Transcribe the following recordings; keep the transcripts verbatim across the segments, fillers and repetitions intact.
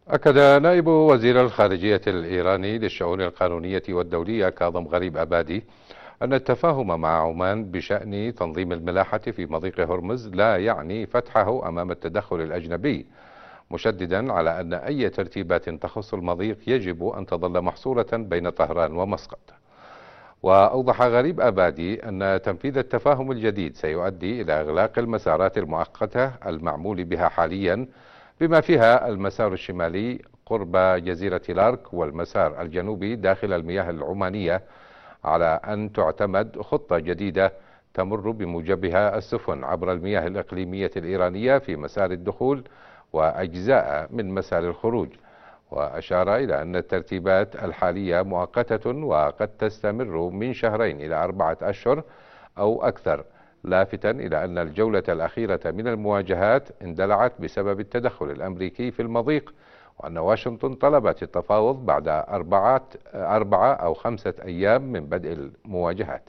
أكد نائب وزير الخارجية الإيراني للشؤون القانونية والدولية كاظم غريب أبادي أن التفاهم مع عمان بشأن تنظيم الملاحة في مضيق هرمز لا يعني فتحه أمام التدخل الأجنبي، مشددا على أن أي ترتيبات تخص المضيق يجب أن تظل محصورة بين طهران ومسقط. وأوضح غريب أبادي أن تنفيذ التفاهم الجديد سيؤدي إلى إغلاق المسارات المؤقتة المعمول بها حاليا، بما فيها المسار الشمالي قرب جزيرة لارك والمسار الجنوبي داخل المياه العمانية، على أن تعتمد خطة جديدة تمر بموجبها السفن عبر المياه الإقليمية الإيرانية في مسار الدخول وأجزاء من مسار الخروج. وأشار إلى أن الترتيبات الحالية مؤقتة وقد تستمر من شهرين إلى أربعة أشهر أو أكثر، لافتا إلى أن الجولة الأخيرة من المواجهات اندلعت بسبب التدخل الأمريكي في المضيق، وأن واشنطن طلبت التفاوض بعد أربعة, أربعة أو خمسة أيام من بدء المواجهات.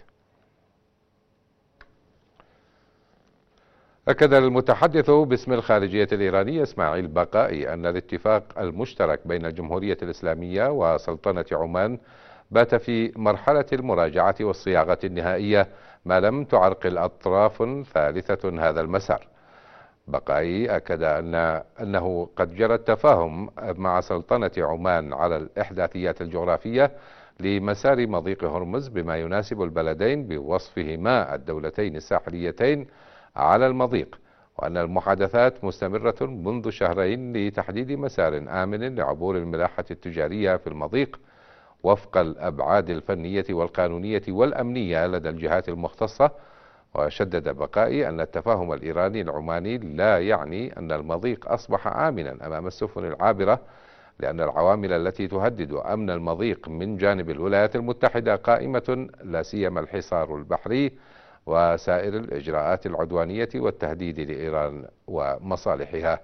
أكد المتحدث باسم الخارجية الإيرانية إسماعيل بقائي أن الاتفاق المشترك بين الجمهورية الإسلامية وسلطنة عمان بات في مرحلة المراجعة والصياغة النهائية، ما لم تعرقل أطراف ثالثة هذا المسار. بقائي أكد أن أنه قد جرى التفاهم مع سلطنة عمان على الإحداثيات الجغرافية لمسار مضيق هرمز بما يناسب البلدين بوصفهما الدولتين الساحليتين على المضيق، وأن المحادثات مستمرة منذ شهرين لتحديد مسار آمن لعبور الملاحة التجارية في المضيق وفق الأبعاد الفنية والقانونية والأمنية لدى الجهات المختصة. وشدد بقائي أن التفاهم الإيراني العماني لا يعني أن المضيق أصبح آمنا أمام السفن العابرة، لأن العوامل التي تهدد أمن المضيق من جانب الولايات المتحدة قائمة، لا سيما الحصار البحري وسائر الإجراءات العدوانية والتهديد لإيران ومصالحها.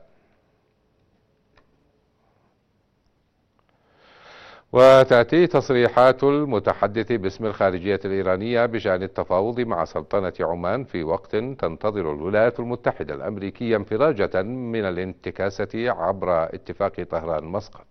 وتأتي تصريحات المتحدث باسم الخارجية الإيرانية بشأن التفاوض مع سلطنة عمان في وقت تنتظر الولايات المتحدة الأمريكية انفراجة من الانتكاسة عبر اتفاق طهران مسقط.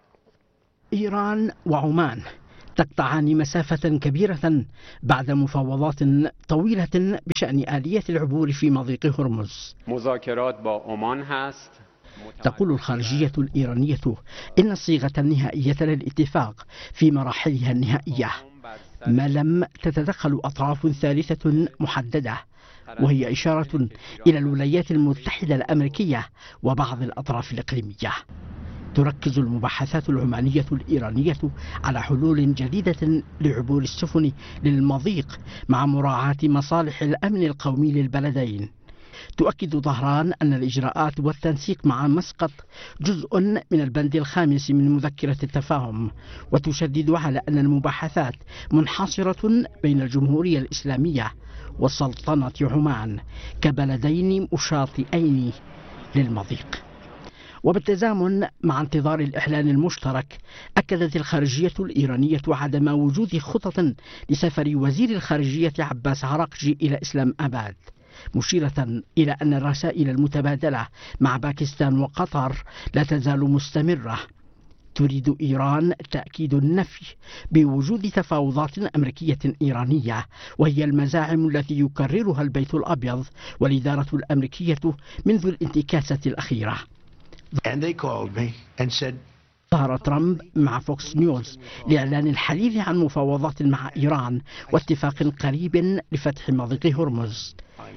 إيران وعمان تقطعان مسافة كبيرة بعد مفاوضات طويلة بشأن آلية العبور في مضيق هرمز. مذاكرات با عمان هست. تقول الخارجية الإيرانية إن الصيغة النهائية للاتفاق في مراحلها النهائية، ما لم تتدخل أطراف ثالثة محددة، وهي إشارة إلى الولايات المتحدة الأمريكية وبعض الأطراف الإقليمية. تركز المباحثات العمانية الإيرانية على حلول جديدة لعبور السفن للمضيق مع مراعاة مصالح الأمن القومي للبلدين. تؤكد طهران أن الإجراءات والتنسيق مع مسقط جزء من البند الخامس من مذكرة التفاهم، وتشدد على أن المباحثات منحصرة بين الجمهورية الإسلامية وسلطنة عمان كبلدين مشاطئين للمضيق. وبالتزامن مع انتظار الإعلان المشترك، أكدت الخارجية الإيرانية عدم وجود خطط لسفر وزير الخارجية عباس عراقجي إلى إسلام آباد، مشيرة إلى أن الرسائل المتبادلة مع باكستان وقطر لا تزال مستمرة. تريد إيران تأكيد النفي بوجود تفاوضات أمريكية إيرانية، وهي المزاعم التي يكررها البيت الأبيض والإدارة الأمريكية منذ الانتكاسة الأخيرة. And they called me and said ظهر ترامب مع فوكس نيوز لإعلان الحديث عن مفاوضات مع إيران واتفاق قريب لفتح مضيق هرمز.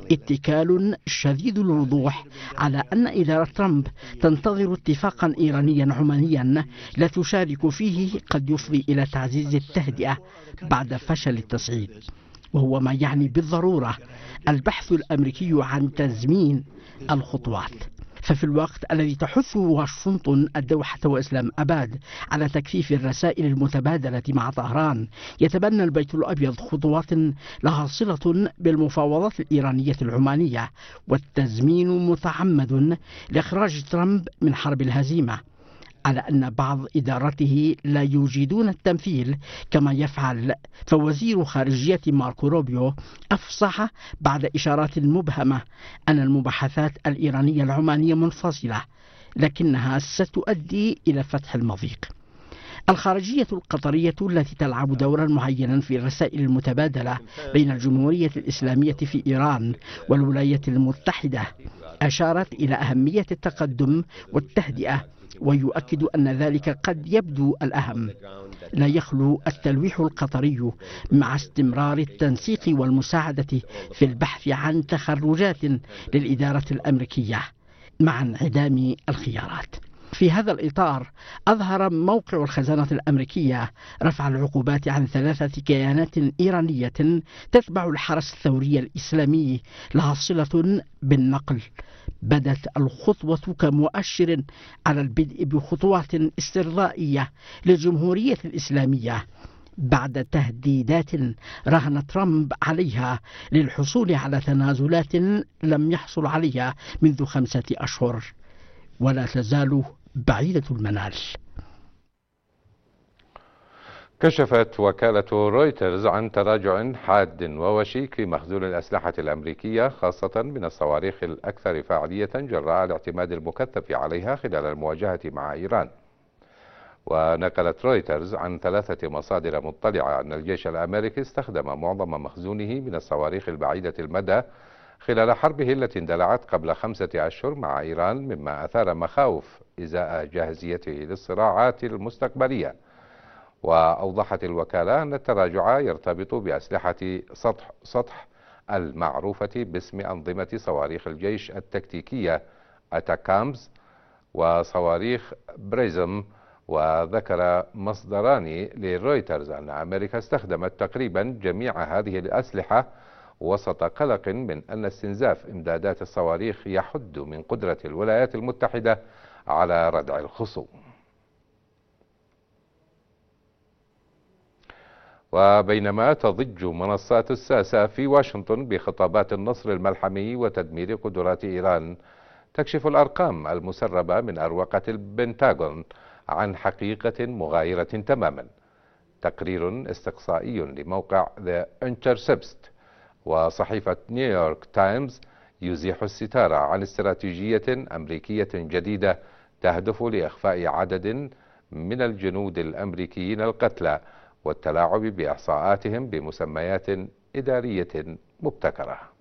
اتكال شديد الوضوح على أن إدارة ترامب تنتظر اتفاقا إيرانيا عمانيا لا تشارك فيه قد يفضي إلى تعزيز التهدئة بعد فشل التصعيد، وهو ما يعني بالضرورة البحث الأمريكي عن تزمين الخطوات. ففي الوقت الذي تحث واشنطن الدوحة وإسلام آباد على تكثيف الرسائل المتبادلة مع طهران، يتبنى البيت الأبيض خطوات لها صلة بالمفاوضات الإيرانية العمانية، والتزمين متعمد لإخراج ترامب من حرب الهزيمة، على أن بعض إدارته لا يجيدون التمثيل كما يفعل. فوزير خارجية ماركو روبيو أفصح بعد إشارات مبهمة أن المباحثات الإيرانية العمانية منفصلة، لكنها ستؤدي إلى فتح المضيق. الخارجية القطرية التي تلعب دورا معينا في الرسائل المتبادلة بين الجمهورية الإسلامية في إيران والولايات المتحدة أشارت إلى أهمية التقدم والتهدئة، ويؤكد أن ذلك قد يبدو الأهم. لا يخلو التلويح القطري مع استمرار التنسيق والمساعدة في البحث عن تخرجات للإدارة الأمريكية مع انعدام الخيارات. في هذا الإطار أظهر موقع الخزانة الأمريكية رفع العقوبات عن ثلاثة كيانات إيرانية تتبع الحرس الثوري الإسلامي لها صلة بالنقل. بدت الخطوة كمؤشر على البدء بخطوات استرضائية للجمهورية الإسلامية بعد تهديدات راهن ترامب عليها للحصول على تنازلات لم يحصل عليها منذ خمسة أشهر، ولا تزال بعيدة المنال. كشفت وكالة رويترز عن تراجع حاد ووشيك في مخزون الأسلحة الأمريكية، خاصة من الصواريخ الأكثر فاعلية جراء الاعتماد المكثف عليها خلال المواجهة مع إيران. ونقلت رويترز عن ثلاثة مصادر مطلعة أن الجيش الأمريكي استخدم معظم مخزونه من الصواريخ البعيدة المدى خلال حربه التي اندلعت قبل خمسة أشهر مع إيران، مما أثار مخاوف إزاء جاهزيته للصراعات المستقبلية. وأوضحت الوكالة أن التراجع يرتبط بأسلحة سطح, سطح المعروفة باسم أنظمة صواريخ الجيش التكتيكية أتاكامز وصواريخ بريزم. وذكر مصدران لرويترز أن أمريكا استخدمت تقريبا جميع هذه الأسلحة وسط قلق من أن استنزاف إمدادات الصواريخ يحد من قدرة الولايات المتحدة على ردع الخصوم. وبينما تضج منصات الساسة في واشنطن بخطابات النصر الملحمي وتدمير قدرات إيران، تكشف الأرقام المسربة من أروقة البنتاغون عن حقيقة مغايرة تماما. تقرير استقصائي لموقع The Intercept وصحيفة نيويورك تايمز يزيح الستار عن استراتيجية أمريكية جديدة تهدف لإخفاء عدد من الجنود الأمريكيين القتلى والتلاعب بإحصاءاتهم بمسميات إدارية مبتكرة.